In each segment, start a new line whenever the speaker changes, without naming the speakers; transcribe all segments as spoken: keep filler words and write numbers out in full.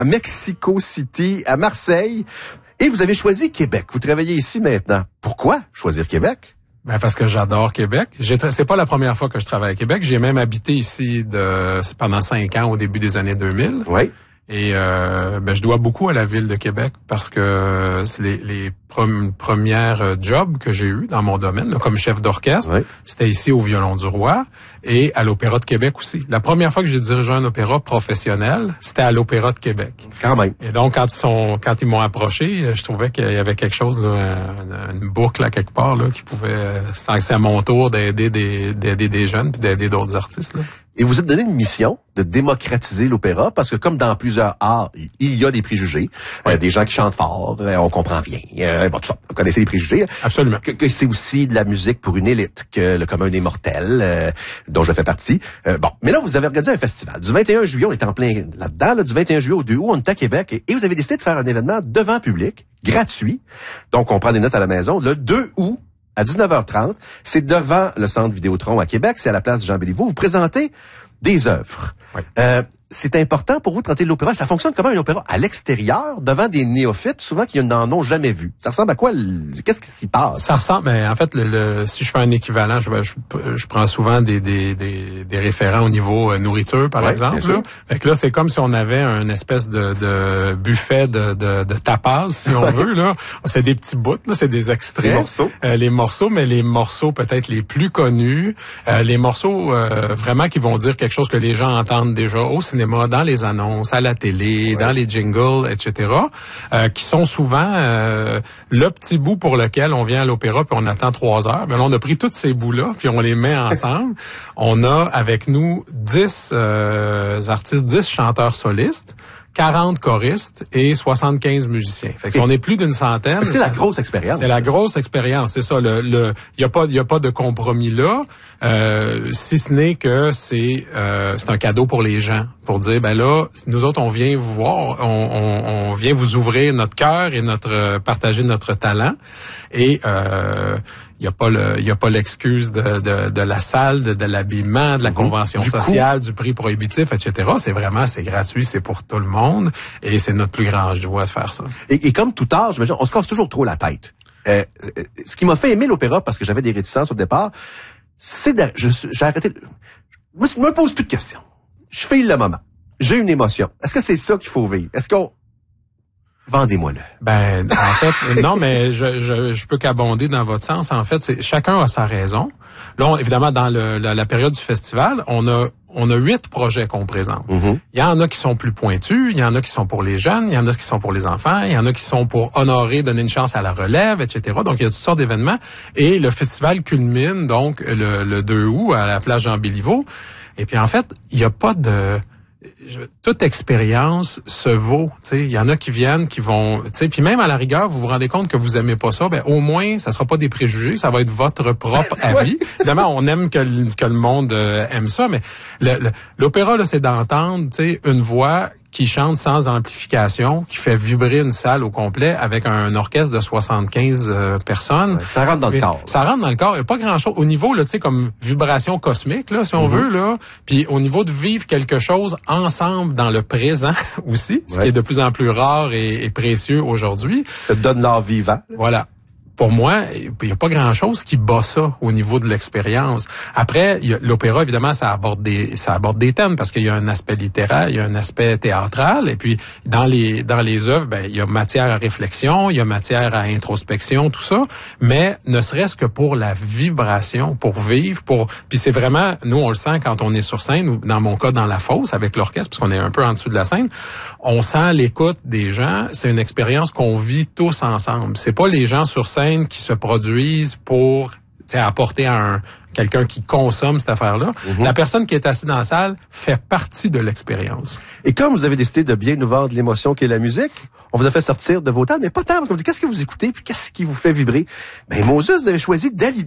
Mexico City, à Marseille. Et vous avez choisi Québec. Vous travaillez ici maintenant. Pourquoi choisir Québec?
Ben parce que j'adore Québec. J'ai tra- c'est pas la première fois que je travaille à Québec. J'ai même habité ici de pendant cinq ans au début des années deux mille.
Oui.
Et euh, ben je dois beaucoup à la ville de Québec parce que c'est les, les prom- premières jobs que j'ai eu dans mon domaine, là, comme chef d'orchestre,
Oui.
c'était ici au Violon du Roi et à l'Opéra de Québec aussi. La première fois que j'ai dirigé un opéra professionnel, c'était à l'Opéra de Québec.
Quand même.
Et donc quand ils sont, quand ils m'ont approché, je trouvais qu'il y avait quelque chose, là, une boucle à quelque part là, qui pouvait, sans que c'est à mon tour d'aider des, d'aider des jeunes puis d'aider d'autres artistes. Là.
Et vous êtes donné une mission de démocratiser l'opéra parce que comme dans plusieurs arts, il y a des préjugés,
Oui.
euh, des gens qui chantent fort, euh, on comprend rien, euh, bon, tout ça, vous connaissez les préjugés.
Absolument.
Que, que c'est aussi de la musique pour une élite, que le commun des mortels, euh, dont je fais partie. Euh, bon, mais là, vous avez organisé un festival. Du vingt et un juillet, on est en plein là-dedans, là, du vingt et un juillet au deux août, on est à Québec, et, et vous avez décidé de faire un événement devant public, gratuit. Donc, on prend des notes à la maison. Le deux août, à dix-neuf heures trente, c'est devant le Centre Vidéotron à Québec, c'est à la place de Jean Béliveau. Vous présentez des œuvres.
Oui.
Euh, c'est important pour vous de présenter l'opéra. Ça fonctionne comment un opéra à l'extérieur, devant des néophytes, souvent qui n'en ont jamais vu? Ça ressemble à quoi? Le... Qu'est-ce qui s'y passe?
Ça ressemble, mais en fait, le, le, si je fais un équivalent, je, je, je prends souvent des, des, des, des référents au niveau euh, nourriture, par
ouais,
exemple. Là. Fait que là, c'est comme si on avait un espèce de, de buffet de, de, de tapas, si on
ouais.
veut. Là, c'est des petits bouts, là, c'est des extraits.
Les morceaux.
Euh, les morceaux, mais les morceaux peut-être les plus connus, euh, les morceaux euh, vraiment qui vont dire quelque chose que les gens entendent déjà au cinéma, dans les annonces, à la télé, ouais. dans les jingles, et cetera, euh, qui sont souvent euh, le petit bout pour lequel on vient à l'opéra puis on attend trois heures. Mais là, on a pris tous ces bouts-là puis on les met ensemble. On a avec nous dix euh, artistes, dix chanteurs solistes, quarante choristes et soixante-quinze musiciens. Fait que on est plus d'une centaine.
C'est la grosse expérience.
C'est la grosse expérience, c'est ça. Le, le, y a pas, y a pas de compromis là, euh, si ce n'est que c'est, euh, c'est un cadeau pour les gens, pour dire ben là, nous autres on vient vous voir, on, on, on vient vous ouvrir notre cœur et notre partager notre talent et euh, il y a pas le, il y a pas l'excuse de, de, de la salle, de, de l'habillement, de la convention
du
sociale, coup. Du prix prohibitif, et cetera. C'est vraiment, c'est gratuit, c'est pour tout le monde, et c'est notre plus grand joie de faire ça.
Et, et comme tout art, j'imagine, on se casse toujours trop la tête. Euh, ce qui m'a fait aimer l'opéra, parce que j'avais des réticences au départ, c'est de, je, j'ai arrêté. De, je me pose plus de questions. Je file le moment. J'ai une émotion. Est-ce que c'est ça qu'il faut vivre? Est-ce qu'on vendez-moi-le.
Ben, en fait, non, mais je, je, je peux qu'abonder dans votre sens. En fait, c'est, chacun a sa raison. Là, on, évidemment, dans le, la, la période du festival, on a on a huit projets qu'on présente.
Mm-hmm.
Il y en a qui sont plus pointus, il y en a qui sont pour les jeunes, il y en a qui sont pour les enfants, il y en a qui sont pour honorer, donner une chance à la relève, et cetera. Donc, il y a toutes sortes d'événements. Et le festival culmine, donc, le, le deux août à la plage Jean Béliveau. Et puis, en fait, il n'y a pas de... Je, toute expérience se vaut, tu sais, il y en a qui viennent, qui vont, tu sais, puis même à la rigueur, vous vous rendez compte que vous aimez pas ça, ben au moins ça sera pas des préjugés, ça va être votre propre avis. Évidemment, on aime que le, que le monde euh, aime ça, mais le, le, l'opéra là, c'est d'entendre, tu sais, une voix qui chante sans amplification, qui fait vibrer une salle au complet avec un orchestre de soixante-quinze euh, personnes.
Ouais, ça rentre dans le corps.
Ça rentre dans le corps. Il n'y a pas grand-chose. Au niveau, là, tu sais, comme vibration cosmique, là, si on mm-hmm. veut, là. Puis au niveau de vivre quelque chose ensemble dans le présent aussi, ce ouais. qui est de plus en plus rare et, et précieux aujourd'hui.
Ça te donne l'art vivant.
Voilà. Pour moi, il n'y a pas grand-chose qui bat ça au niveau de l'expérience. Après, il y a, l'opéra, évidemment, ça aborde des ça aborde des thèmes parce qu'il y a un aspect littéraire, il y a un aspect théâtral, et puis dans les dans les œuvres, ben il y a matière à réflexion, il y a matière à introspection, tout ça. Mais ne serait-ce que pour la vibration, pour vivre, pour puis c'est vraiment, nous on le sent quand on est sur scène, ou dans mon cas dans la fosse avec l'orchestre, parce qu'on est un peu en dessous de la scène, on sent l'écoute des gens. C'est une expérience qu'on vit tous ensemble. C'est pas les gens sur scène qui se produisent pour apporter à un, quelqu'un qui consomme cette affaire-là. Mm-hmm. La personne qui est assise dans la salle fait partie de l'expérience.
Et comme vous avez décidé de bien nous vendre l'émotion qu'est la musique, on vous a fait sortir de vos tables, mais pas tant, parce qu'on dit qu'est-ce que vous écoutez, puis qu'est-ce qui vous fait vibrer? Ben, Moses, vous avez choisi Dalida.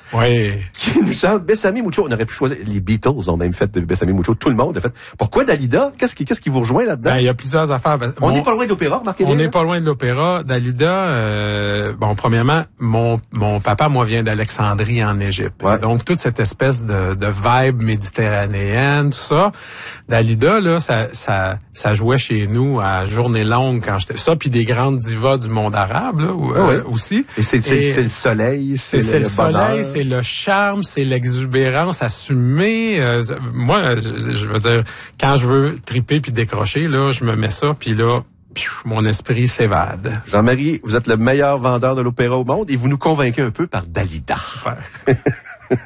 Oui.
Qui nous chante Bessami Mucho. On aurait pu choisir, les Beatles ont même fait de Bessami Mucho, tout le monde a fait. Pourquoi Dalida? Qu'est-ce qui, qu'est-ce qui vous rejoint là-dedans?
Ben, il y a plusieurs affaires.
On
Mon,
n'est pas loin de l'opéra, remarquez
On
n'est
pas loin de l'opéra. Dalida, euh, bon, premièrement, mon, mon papa, moi, vient d'Alexandrie en Égypte.
Ouais.
Donc, toute cette espèce de, de vibe méditerranéenne, tout ça. Dalida, là, ça, ça, ça jouait chez nous à journée longue quand j'étais, ça, puis des grandes divas du monde arabe, là, où, euh,
oui.
aussi.
Et c'est, c'est,
Et
c'est le soleil, c'est,
c'est
le,
le,
le
soleil, c'est le charme, c'est l'exubérance assumée. Euh, moi, je, je veux dire, quand je veux triper puis décrocher, là, je me mets ça, puis là, pfiou, mon esprit s'évade.
Jean-Marie, vous êtes le meilleur vendeur de l'opéra au monde et vous nous convainquez un peu par Dalida.
Super.